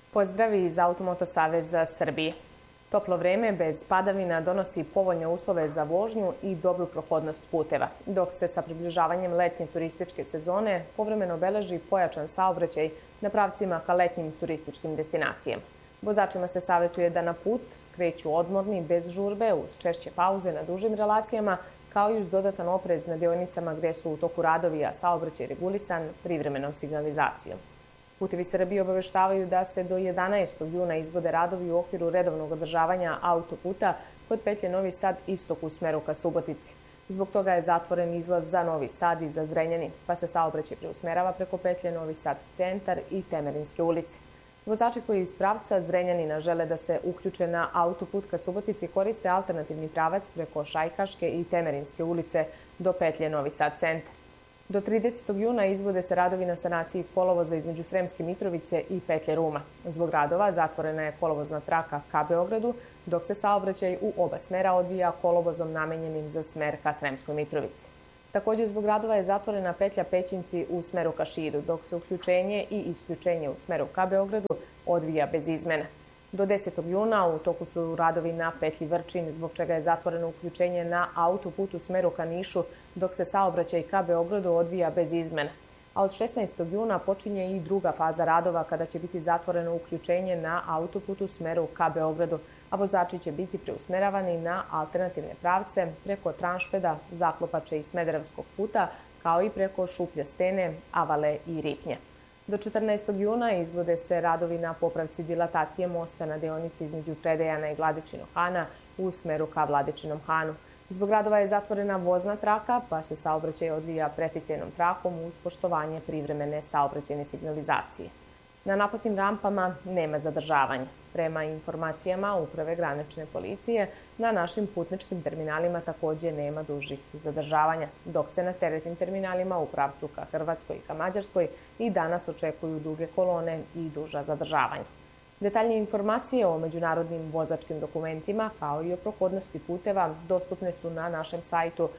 Pozdravi iz Automoto Saveza Srbije. Toplo vreme bez padavina donosi povoljne uslove za vožnju i dobru prohodnost puteva, dok se sa približavanjem letnje turističke sezone povremeno beleži pojačan saobraćaj na pravcima ka letnjim turističkim destinacijama. Vozačima se savjetuje da na put kreću odmorni, bez žurbe, uz češće pauze na dužim relacijama, kao i uz dodatan oprez na deonicama gde su u toku radovi, a saobraćaj regulisan privremenom signalizacijom. Putevi Srbije obaveštavaju da se do 11. juna izvode radovi u okviru redovnog održavanja autoputa kod petlje Novi Sad istok u smeru ka Subotici. Zbog toga je zatvoren izlaz za Novi Sad i za Zrenjanin, pa se saobraćaj preusmerava preko petlje Novi Sad centar i Temerinske ulice. Vozači koji iz pravca Zrenjanina žele da se uključe na autoput ka Subotici koriste alternativni pravac preko Šajkaške i Temerinske ulice do petlje Novi Sad centar. Do 30. juna izvode se radovi na sanaciji kolovoza između Sremske Mitrovice i petlje Ruma. Zbog radova zatvorena je kolovozna traka ka Beogradu, dok se saobraćaj u oba smera odvija kolovozom namenjenim za smer ka Sremskoj Mitrovici. Također zbog radova je zatvorena petlja Pećinci u smeru ka Šidu, dok se uključenje i isključenje u smeru ka Beogradu odvija bez izmena. Do 10. juna u toku su radovi na petlji Vrčin, zbog čega je zatvoreno uključenje na autoput u smeru ka Nišu, dok se saobraćaj ka Beogradu odvija bez izmena. A od 16. juna počinje i druga faza radova kada će biti zatvoreno uključenje na autoput u smeru ka Beogradu, a vozači će biti preusmeravani na alternativne pravce preko Tranšpeda, Zaklopače i Smederevskog puta, kao i preko Šuplje Stene, Avale i Ripnje. Do 14. juna izvode se radovi na popravci dilatacije mosta na deonici između Predejana i Vladičinog Hana u smeru ka Vladičinom Hanu. Zbog radova je zatvorena vozna traka, pa se saobraćaj odvija preticajnom trakom uz poštovanje privremene saobraćajne signalizacije. Na naplatnim rampama nema zadržavanja. Prema informacijama Uprave granične policije, na našim putničkim terminalima također nema dužih zadržavanja, dok se na teretnim terminalima u pravcu ka Hrvatskoj i ka Mađarskoj i danas očekuju duge kolone i duža zadržavanja. Detaljnije informacije o međunarodnim vozačkim dokumentima, kao i o prohodnosti puteva, dostupne su na našem sajtu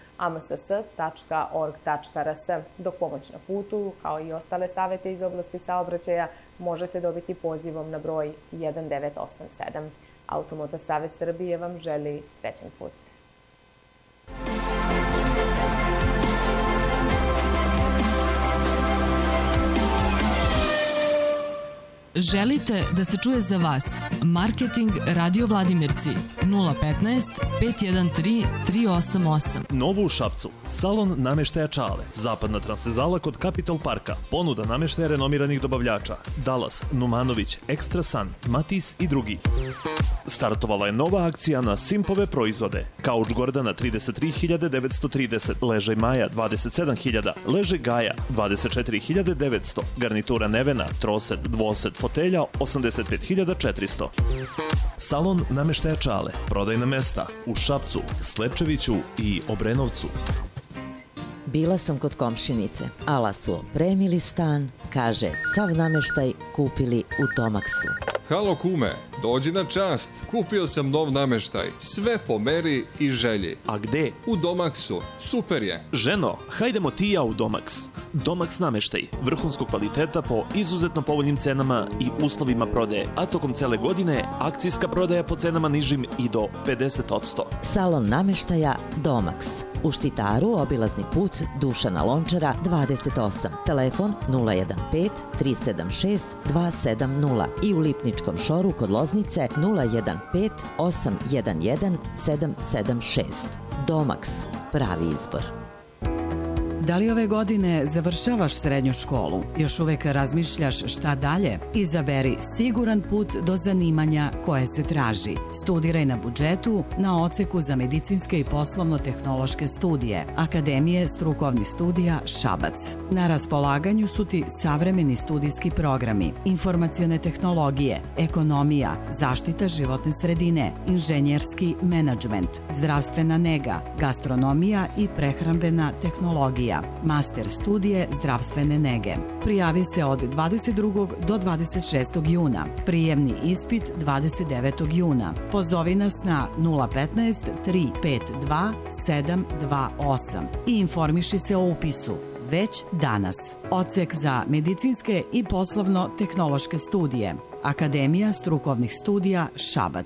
amss.org.rs, dok pomoć na putu, kao i ostale savete iz oblasti saobraćaja, možete dobiti pozivom na broj 1987. Automoto Savez Srbije vam želi srećan put. Želite da se čuje za vas? Marketing Radio Vladimirci 015 513 388. Novo u Šapcu. Salon nameštaja Čale. Zapadna transvezala kod Capitol Parka. Ponuda nameštaja renomiranih dobavljača. Dallas, Numanović, Extra Sun, Matis i drugi. Startovala je nova akcija na Simpove proizvode. Kauč Gordana 33.930, ležaj Maja 27.000, ležaj Gaja 24.900, garnitura Nevena, troset, dvoset, fotelja 85.400. Salon nameštaja Čale. Prodajna mesta u Šapcu, Slepčeviću i Obrenovcu. Bila sam kod komšinice. Ala su opremili stan, kaže, sav nameštaj kupili u Domaksu. Halo kume, dođi na čast. Kupio sam nov nameštaj, sve po meri i želji. A gde? U Domaksu, super je. Ženo, hajdemo ti i ja u Domaks. Domaks nameštaj, vrhunskog kvaliteta po izuzetno povoljnim cenama i uslovima prodaje, a tokom cele godine akcijska prodaja po cenama nižim i do 50%. Salon nameštaja Domaks. U Štitaru obilazni put Dušana Lončara 28, telefon 015 376 270 i u Lipničkom šoru kod Loznice 015 811 776. Domaks, pravi izbor. Da li ove godine završavaš srednju školu? Još uvek razmišljaš šta dalje? Izaberi siguran put do zanimanja koje se traži. Studiraj na budžetu na odseku za medicinske i poslovno-tehnološke studije Akademije strukovnih studija Šabac. Na raspolaganju su ti savremeni studijski programi, informacione tehnologije, ekonomija, zaštita životne sredine, inženjerski menadžment, zdravstvena nega, gastronomija i prehrambena tehnologija. Master studije zdravstvene nege. Prijavi se od 22. do 26. juna. Prijemni ispit 29. juna. Pozovi nas na 015 352 728 i informiši se o upisu već danas. Odsek za medicinske i poslovno-tehnološke studije Akademija strukovnih studija Šabac.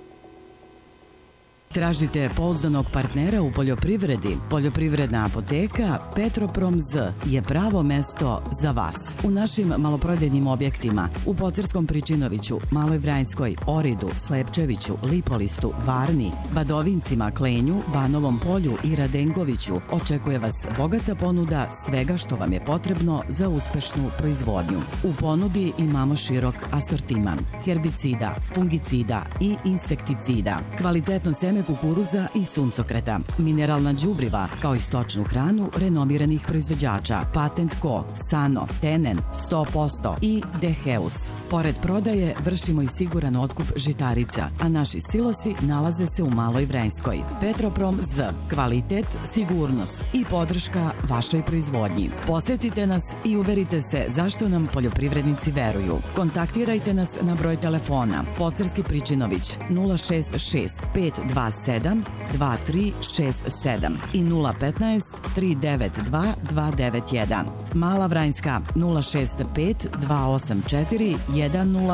Tražite pouzdanog partnera u poljoprivredi? Poljoprivredna apoteka Petroprom Z je pravo mesto za vas. U našim maloprodajnim objektima u Pocerskom Pričinoviću, Maloj Vranjskoj, Oridu, Slepčeviću, Lipolistu, Varni, Badovincima, Klenju, Banovom Polju i Radengoviću očekuje vas bogata ponuda svega što vam je potrebno za uspešnu proizvodnju. U ponudi imamo širok asortiman herbicida, fungicida i insekticida, kvalitetno seme kukuruza i suncokreta, mineralna đubriva, kao i stočnu hranu renomiranih proizvođača Patent Co, Sano, Tenen, 100% i Deheus. Pored prodaje vršimo i siguran otkup žitarica, a naši silosi nalaze se u Maloj Vranjskoj. Petroprom Z, kvalitet, sigurnost i podrška vašoj proizvodnji. Posetite nas i uverite se zašto nam poljoprivrednici veruju. Kontaktirajte nas na broj telefona Pocerski Pričinović 066 527 2367 i 015 392 291. Mala Vranjska 065 284 10